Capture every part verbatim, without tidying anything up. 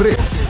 Express.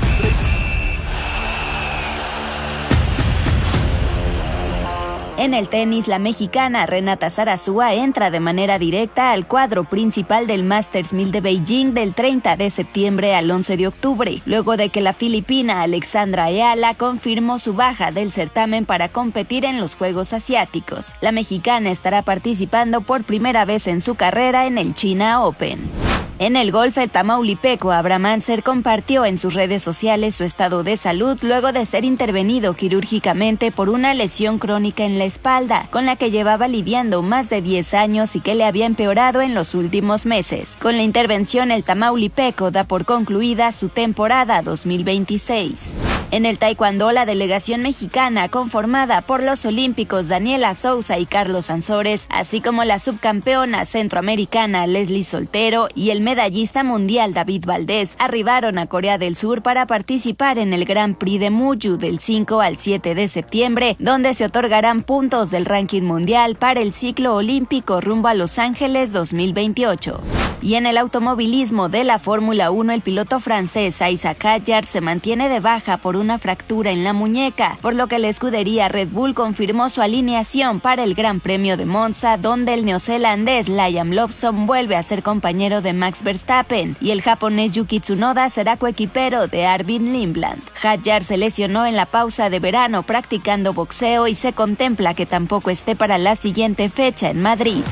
En el tenis, la mexicana Renata Zarazúa entra de manera directa al cuadro principal del Masters mil de Beijing del treinta de septiembre al once de octubre, luego de que la filipina Alexandra Ayala confirmó su baja del certamen para competir en los Juegos Asiáticos. La mexicana estará participando por primera vez en su carrera en el China Open. En el golf, el tamaulipeco Abraham Anser compartió en sus redes sociales su estado de salud luego de ser intervenido quirúrgicamente por una lesión crónica en la espalda, con la que llevaba lidiando más de diez años y que le había empeorado en los últimos meses. Con la intervención, el tamaulipeco da por concluida su temporada dos mil veintiséis. En el taekwondo, la delegación mexicana, conformada por los olímpicos Daniela Souza y Carlos Ansores, así como la subcampeona centroamericana Leslie Soltero y el medallista mundial David Valdés, arribaron a Corea del Sur para participar en el Grand Prix de Muju del cinco al siete de septiembre, donde se otorgarán puntos del ranking mundial para el ciclo olímpico rumbo a Los Ángeles dos mil veintiocho. Y en el automovilismo de la Fórmula uno, el piloto francés Isaac Hadjar se mantiene de baja por una fractura en la muñeca, por lo que la escudería Red Bull confirmó su alineación para el Gran Premio de Monza, donde el neozelandés Liam Lawson vuelve a ser compañero de Max Verstappen y el japonés Yuki Tsunoda será coequipero de Arvid Lindland. Hadjar se lesionó en la pausa de verano practicando boxeo y se contempla que tampoco esté para la siguiente fecha en Madrid.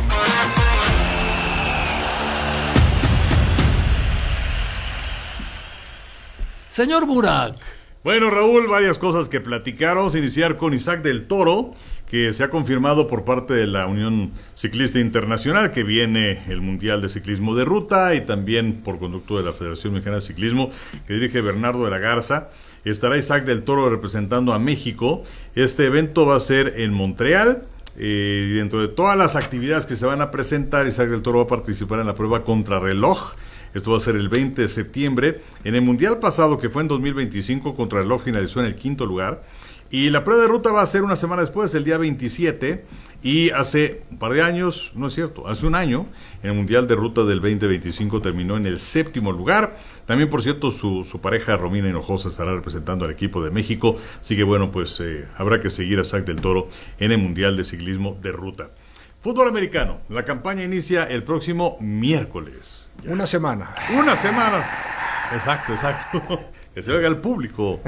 Señor Burak. Bueno, Raúl, varias cosas que platicar. Vamos a iniciar con Isaac del Toro, que se ha confirmado por parte de la Unión Ciclista Internacional que viene el Mundial de Ciclismo de Ruta y también por conducto de la Federación Mexicana de Ciclismo que dirige Bernardo de la Garza. Estará Isaac del Toro representando a México. Este evento va a ser en Montreal. Eh, y dentro de todas las actividades que se van a presentar, Isaac del Toro va a participar en la prueba contrarreloj. Esto va a ser el veinte de septiembre. En el Mundial pasado, que fue en dos mil veinticinco, contrarreloj finalizó en el quinto lugar. Y la prueba de ruta va a ser una semana después, el día veintisiete. Y hace un par de años, no es cierto, hace un año, en el Mundial de Ruta del veinte veinticinco terminó en el séptimo lugar. También, por cierto, su, su pareja Romina Hinojosa estará representando al equipo de México. Así que bueno, pues eh, habrá que seguir a Isaac del Toro en el Mundial de Ciclismo de Ruta. Fútbol americano. La campaña inicia el próximo miércoles. Una semana. Una semana. Exacto, exacto. Que se oiga el público.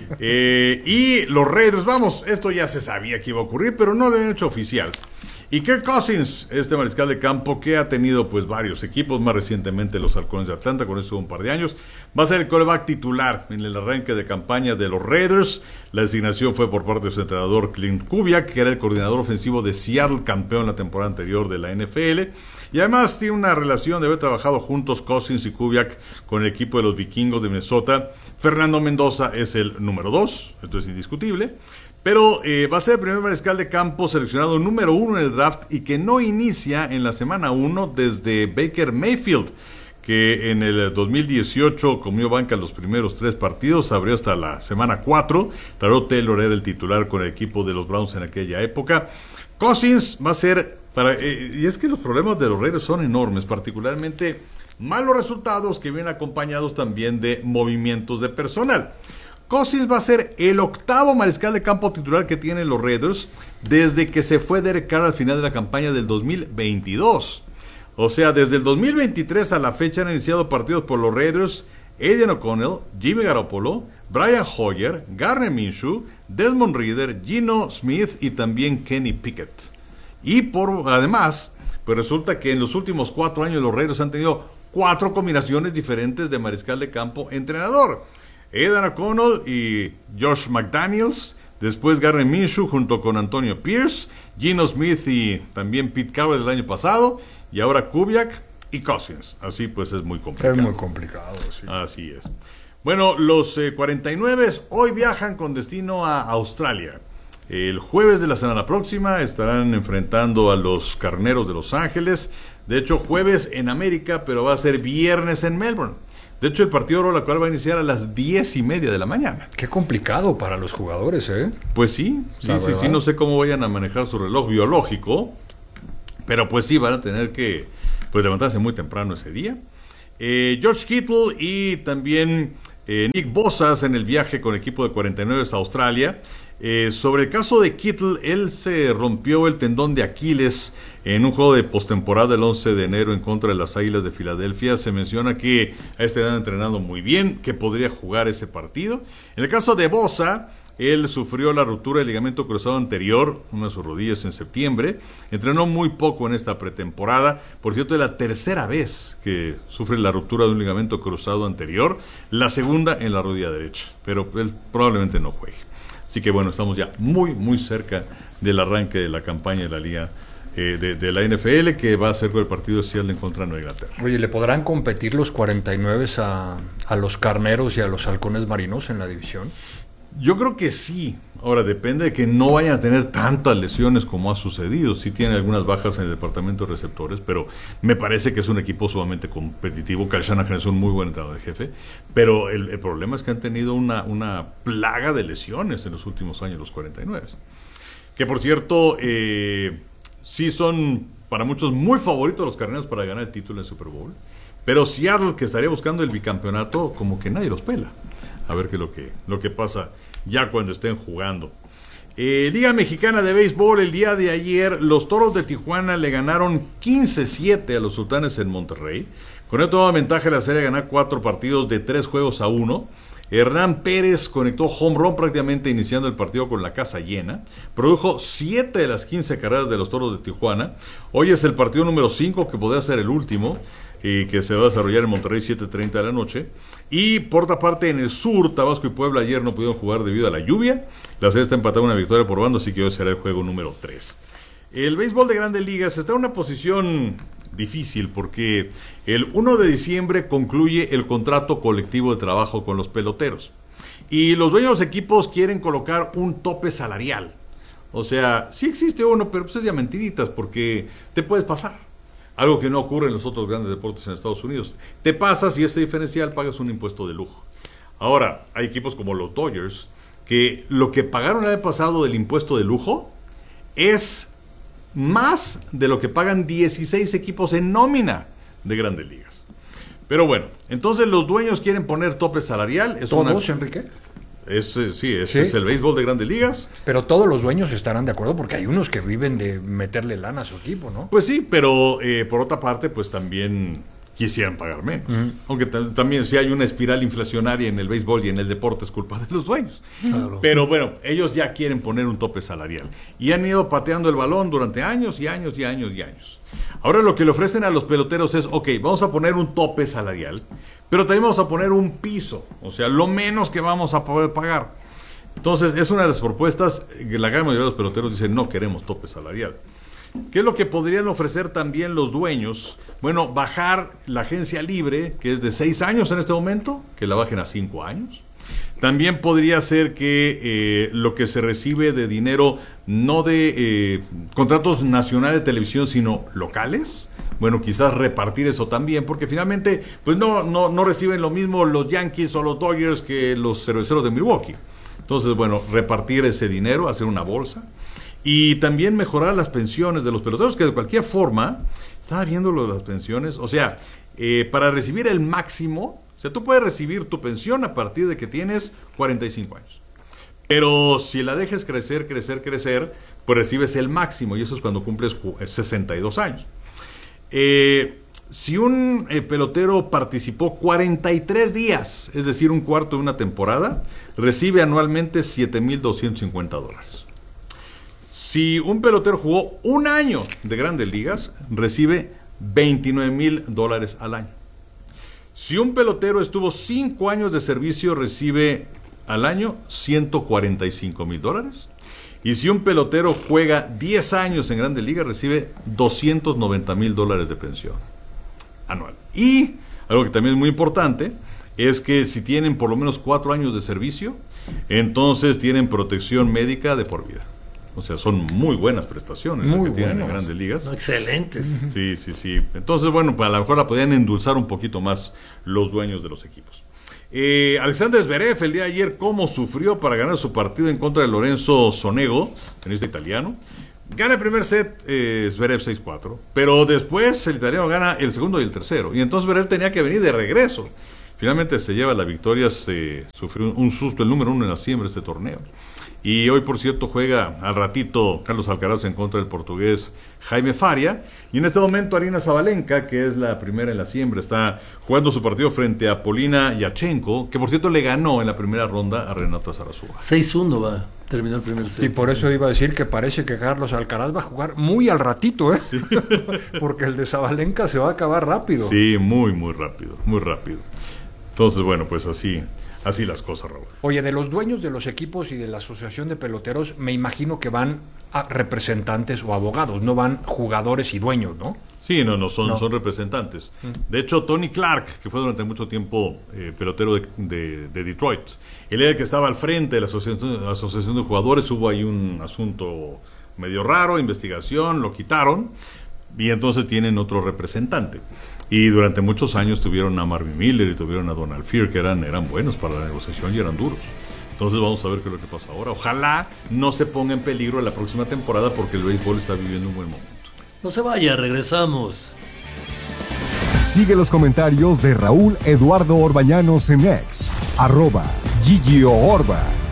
Eh, y los Raiders, vamos, esto ya se sabía que iba a ocurrir, pero no lo han hecho oficial. Y Kirk Cousins, este mariscal de campo que ha tenido pues varios equipos, más recientemente los Halcones de Atlanta, con eso un par de años, va a ser el quarterback titular en el arranque de campaña de los Raiders. La designación fue por parte de su entrenador Clint Kubiak, que era el coordinador ofensivo de Seattle, campeón la temporada anterior de la N F L. Y además tiene una relación de haber trabajado juntos Cousins y Kubiak con el equipo de los Vikingos de Minnesota. Fernando Mendoza es el número dos, esto es indiscutible. Pero eh, va a ser el primer mariscal de campo seleccionado número uno en el draft y que no inicia en la semana uno desde Baker Mayfield, que en el dos mil dieciocho comió banca los primeros tres partidos, abrió hasta la semana cuatro. Tyrod Taylor era el titular con el equipo de los Browns en aquella época. Cousins va a ser, para, eh, y es que los problemas de los Raiders son enormes, particularmente malos resultados que vienen acompañados también de movimientos de personal. Cousins va a ser el octavo mariscal de campo titular que tienen los Raiders desde que se fue Derek Carr al final de la campaña del dos mil veintidós. O sea, desde el dos mil veintitrés a la fecha han iniciado partidos por los Raiders Aidan O'Connell, Jimmy Garoppolo, Brian Hoyer, Gardner Minshew, Desmond Ridder, Geno Smith y también Kenny Pickett. Y por además, pues resulta que en los últimos cuatro años los Raiders han tenido cuatro combinaciones diferentes de mariscal de campo entrenador. Aidan O'Connell y Josh McDaniels, después Gardner Minshew junto con Antonio Pierce, Geno Smith y también Pete Carroll el año pasado, y ahora Kubiak y Cousins. Así pues es muy complicado. Es muy complicado, sí. Así es. Bueno, los eh, cuarenta y nueve hoy viajan con destino a Australia. El jueves de la semana próxima estarán enfrentando a los Carneros de Los Ángeles. De hecho, jueves en América, pero va a ser viernes en Melbourne. De hecho, el partido la cual va a iniciar a las diez y media de la mañana. Qué complicado para los jugadores, ¿eh? Pues sí, sí, La sí, verdad. sí. No sé cómo vayan a manejar su reloj biológico, pero pues sí, van a tener que pues levantarse muy temprano ese día. Eh, George Kittle y también Eh, Nick Bosas en el viaje con el equipo de cuarenta y nueve a Australia. Eh, sobre el caso de Kittle, él se rompió el tendón de Aquiles en un juego de postemporada el once de enero en contra de las Águilas de Filadelfia. Se menciona que a este edad entrenando muy bien, que podría jugar ese partido. En el caso de Bosa, él sufrió la ruptura del ligamento cruzado anterior, una de sus rodillas en septiembre. Entrenó muy poco en esta pretemporada. Por cierto, es la tercera vez que sufre la ruptura de un ligamento cruzado anterior. La segunda en la rodilla derecha, pero él probablemente no juegue. Así que bueno, estamos ya muy, muy cerca del arranque de la campaña de la Liga eh, de, de la N F L, que va a ser con el partido de Seattle en contra de Nueva Inglaterra. Oye, ¿le podrán competir los cuarenta y nueve a, a los Carneros y a los Halcones Marinos en la división? Yo creo que sí. Ahora, depende de que no vayan a tener tantas lesiones como ha sucedido. Sí tiene algunas bajas en el departamento de receptores, pero me parece que es un equipo sumamente competitivo. Kyle Shanahan es un muy buen entrenador de jefe, pero el, el problema es que han tenido una, una plaga de lesiones en los últimos años los cuarenta y nueve. Que, por cierto, eh, sí son para muchos muy favoritos los Carneros para ganar el título en Super Bowl, pero Seattle, que estaría buscando el bicampeonato, como que nadie los pela. A ver qué es lo que, lo que pasa ya cuando estén jugando. Eh, Liga Mexicana de Béisbol, el día de ayer, los Toros de Tijuana le ganaron quince siete a los Sultanes en Monterrey. Con esto toma ventaja la serie a ganar cuatro partidos de tres juegos a uno. Hernán Pérez conectó home run prácticamente iniciando el partido con la casa llena. Produjo siete de las quince carreras de los Toros de Tijuana. Hoy es el partido número cinco, que podría ser el último, y que se va a desarrollar en Monterrey siete treinta de la noche. Y por otra parte, en el sur, Tabasco y Puebla ayer no pudieron jugar debido a la lluvia. La serie está empatada una victoria por bando, así que hoy será el juego número tres. El béisbol de Grandes Ligas está en una posición difícil porque el primero de diciembre concluye el contrato colectivo de trabajo con los peloteros. Y los dueños de los equipos quieren colocar un tope salarial. O sea, sí existe uno, pero pues es de mentiritas porque te puedes pasar. Algo que no ocurre en los otros grandes deportes en Estados Unidos. Te pasas y ese diferencial pagas un impuesto de lujo. Ahora, hay equipos como los Dodgers que lo que pagaron el año pasado del impuesto de lujo es más de lo que pagan dieciséis equipos en nómina de Grandes Ligas. Pero bueno, entonces los dueños quieren poner tope salarial. Es ¿Todos, una... Enrique? Es, eh, sí, ese ¿Sí? es el béisbol de Grandes Ligas. Pero todos los dueños estarán de acuerdo porque hay unos que viven de meterle lana a su equipo, ¿no? Pues sí, pero eh, por otra parte, pues también quisieran pagar menos. Uh-huh. Aunque t- también si hay una espiral inflacionaria en el béisbol y en el deporte es culpa de los dueños. Claro. Pero bueno, ellos ya quieren poner un tope salarial. Y han ido pateando el balón durante años y años y años y años. Ahora lo que le ofrecen a los peloteros es, ok, vamos a poner un tope salarial, pero también vamos a poner un piso, o sea, lo menos que vamos a poder pagar. Entonces, es una de las propuestas que la gran mayoría de los peloteros dicen, no queremos tope salarial. ¿Qué es lo que podrían ofrecer también los dueños? Bueno, bajar la agencia libre, que es de seis años en este momento, que la bajen a cinco años. También podría ser que eh, lo que se recibe de dinero, no de eh, contratos nacionales de televisión, sino locales, bueno, quizás repartir eso también, porque finalmente pues no, no, no reciben lo mismo los Yankees o los Dodgers que los Cerveceros de Milwaukee. Entonces, bueno, repartir ese dinero, hacer una bolsa. Y también mejorar las pensiones de los peloteros, que de cualquier forma, estaba viendo lo de las pensiones, o sea, eh, para recibir el máximo, o sea, tú puedes recibir tu pensión a partir de que tienes cuarenta y cinco años. Pero si la dejas crecer, crecer, crecer, pues recibes el máximo, y eso es cuando cumples sesenta y dos años. Eh, si un eh, pelotero participó cuarenta y tres días, es decir, un cuarto de una temporada, recibe anualmente siete mil doscientos cincuenta dólares. Si un pelotero jugó un año de Grandes Ligas, recibe veintinueve mil dólares al año. Si un pelotero estuvo cinco años de servicio, recibe al año ciento cuarenta y cinco mil dólares. Y si un pelotero juega diez años en Grandes Ligas, recibe doscientos noventa mil dólares de pensión anual. Y algo que también es muy importante es que si tienen por lo menos cuatro años de servicio, entonces tienen protección médica de por vida. O sea, son muy buenas prestaciones muy que tienen buenos. en Grandes Ligas. No, excelentes. Sí, sí, sí. Entonces, bueno, pues a lo mejor la podían endulzar un poquito más los dueños de los equipos. Eh, Alexander Zverev el día de ayer, cómo sufrió para ganar su partido en contra de Lorenzo Sonego, tenista italiano. Gana el primer set eh, Zverev seis cuatro, pero después el italiano gana el segundo y el tercero. Y entonces Zverev tenía que venir de regreso. finalmente se lleva la victoria, se sufrió un, un susto, el número uno en la siembra de este torneo. Y hoy, por cierto, juega al ratito Carlos Alcaraz en contra del portugués Jaime Faria. Y en este momento Aryna Sabalenka, que es la primera en la siembra, está jugando su partido frente a Polina Yachenko, que por cierto le ganó en la primera ronda a Renata Zarazúa. seis uno va, terminó el primer set. Sí, por eso iba a decir que parece que Carlos Alcaraz va a jugar muy al ratito, ¿eh? Sí. Porque el de Sabalenka se va a acabar rápido. Sí, muy, muy rápido, muy rápido. Entonces, bueno, pues así... Así las cosas, Raúl. Oye, de los dueños de los equipos y de la Asociación de Peloteros, me imagino que van a representantes o abogados, no van jugadores y dueños, ¿no? Sí, no, no, son, no. son representantes. Mm. De hecho, Tony Clark, que fue durante mucho tiempo eh, pelotero de, de, de Detroit, él era el que estaba al frente de la asociación, asociación de jugadores, hubo ahí un asunto medio raro, investigación, lo quitaron, y entonces tienen otro representante. Y durante muchos años tuvieron a Marvin Miller y tuvieron a Donald Fehr, que eran, eran buenos para la negociación y eran duros. Entonces vamos a ver qué es lo que pasa ahora. Ojalá no se ponga en peligro la próxima temporada porque el béisbol está viviendo un buen momento. No se vaya, regresamos. Sigue los comentarios de Raúl Eduardo Orbañanos en X, arroba Gigio Orba.